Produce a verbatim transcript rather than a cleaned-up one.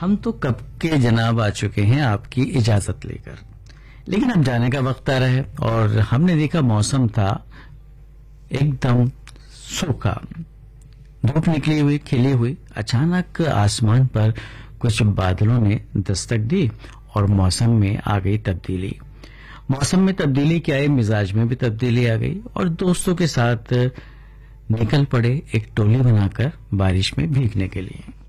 हम तो कब के जनाब आ चुके हैं आपकी इजाजत लेकर, लेकिन अब जाने का वक्त आ रहा है और हमने देखा मौसम था एकदम सूखा, धूप निकली हुई खिली हुई। अचानक आसमान पर कुछ बादलों ने दस्तक दी और मौसम में आ गई तब्दीली। मौसम में तब्दीली क्या है, मिजाज में भी तब्दीली आ गई और दोस्तों के साथ निकल पड़े एक टोली बनाकर बारिश में भीगने के लिए।